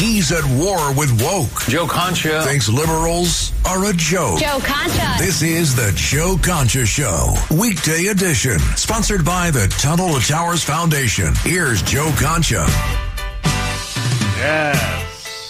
He's at war with woke. Joe Concha thinks liberals are a joke. Joe Concha. This is the Joe Concha Show, weekday edition, sponsored by the Tunnel to Towers Foundation. Here's Joe Concha. Yes.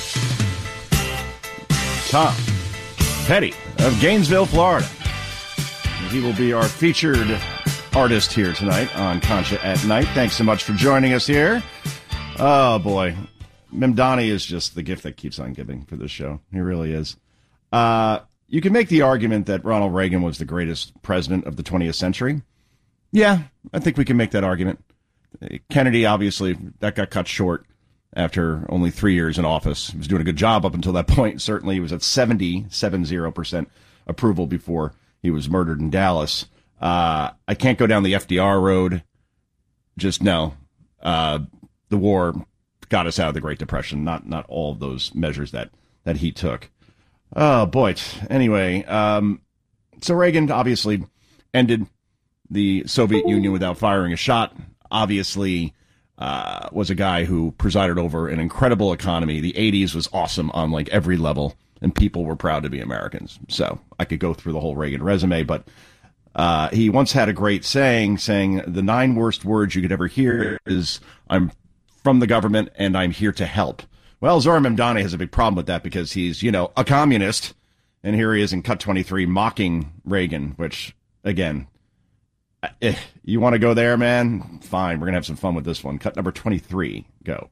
Tom Petty of Gainesville, Florida. He will be our featured artist here tonight on Concha at Night. Thanks so much for joining us here. Oh, boy. Memdani is just the gift that keeps on giving for this show. He really is. You can make the argument that Ronald Reagan was the greatest president of the 20th century. Yeah, I think we can make that argument. Kennedy, obviously, that got cut short after only 3 years in office. He was doing a good job up until that point. Certainly, he was at 70% approval before he was murdered in Dallas. I can't go down the FDR road. Just no. The war got us out of the Great Depression. Not all of those measures that he took. Oh, boy. Anyway, so Reagan obviously ended the Soviet Union without firing a shot. Obviously, was a guy who presided over an incredible economy. The 80s was awesome on like every level, and people were proud to be Americans. So I could go through the whole Reagan resume, but he once had a great saying the 9 worst words you could ever hear is, I'm from the government and I'm here to help. Well, Zohran Mamdani has a big problem with that because he's, a communist. And here he is in Cut 23 mocking Reagan, which, again, you want to go there, man? Fine. We're going to have some fun with this one. Cut number 23. Go.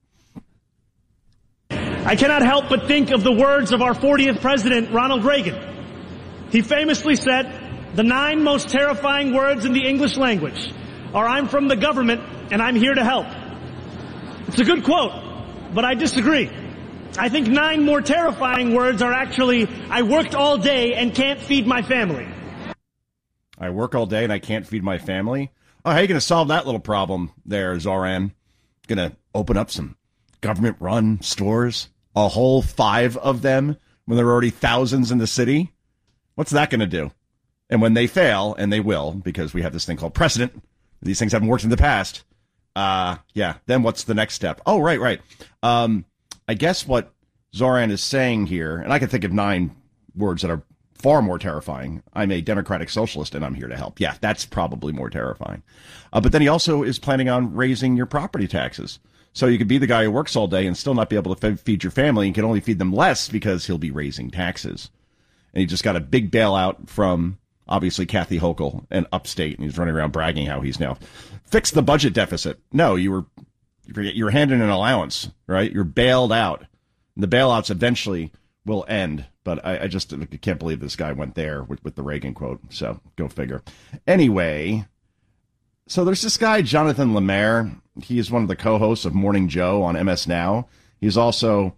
I cannot help but think of the words of our 40th president, Ronald Reagan. He famously said, the 9 most terrifying words in the English language are, I'm from the government and I'm here to help. It's a good quote, but I disagree. I think 9 more terrifying words are actually, I worked all day and can't feed my family. I work all day and I can't feed my family? Oh, how are you going to solve that little problem there, Zoran? Going to open up some government-run stores? A whole 5 of them when there are already thousands in the city? What's that going to do? And when they fail, and they will, because we have this thing called precedent, these things haven't worked in the past, then what's the next step? Oh, right. I guess what Zoran is saying here, and I can think of 9 words that are far more terrifying. I'm a democratic socialist, and I'm here to help. Yeah, that's probably more terrifying. But then he also is planning on raising your property taxes. So you could be the guy who works all day and still not be able to feed your family, and can only feed them less because he'll be raising taxes. And he just got a big bailout from, obviously, Kathy Hochul and Upstate, and he's running around bragging how he's now fixed the budget deficit. No, you were handed an allowance, right? You're bailed out. And the bailouts eventually will end, but I just can't believe this guy went there with the Reagan quote, so go figure. Anyway, so there's this guy, Jonathan Lemaire. He is one of the co-hosts of Morning Joe on MS Now. He's also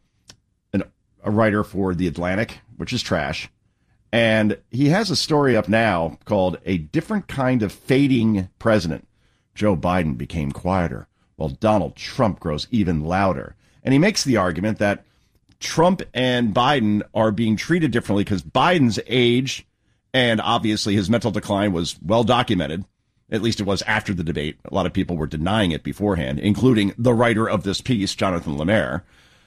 a writer for The Atlantic, which is trash. And he has a story up now called A Different Kind of Fading President. Joe Biden became quieter, while Donald Trump grows even louder. And he makes the argument that Trump and Biden are being treated differently because Biden's age and obviously his mental decline was well documented. At least it was after the debate. A lot of people were denying it beforehand, including the writer of this piece, Jonathan Lemaire.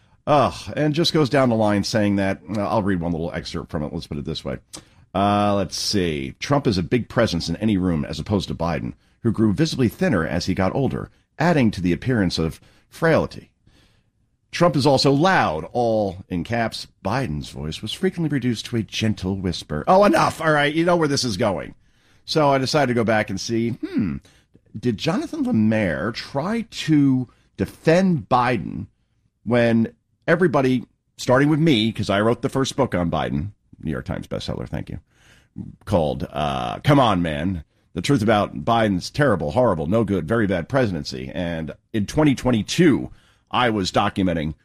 And just goes down the line saying that, I'll read one little excerpt from it. Let's put it this way. Let's see. Trump is a big presence in any room as opposed to Biden, who grew visibly thinner as he got older, adding to the appearance of frailty. Trump is also loud, all in caps. Biden's voice was frequently reduced to a gentle whisper. Oh, enough. All right. You know where this is going. So I decided to go back and see, did Jonathan Lemaire try to defend Biden when everybody, starting with me, because I wrote the first book on Biden, New York Times bestseller, thank you, called Come On, Man. The truth about Biden's terrible, horrible, no good, very bad presidency. And in 2022, I was documenting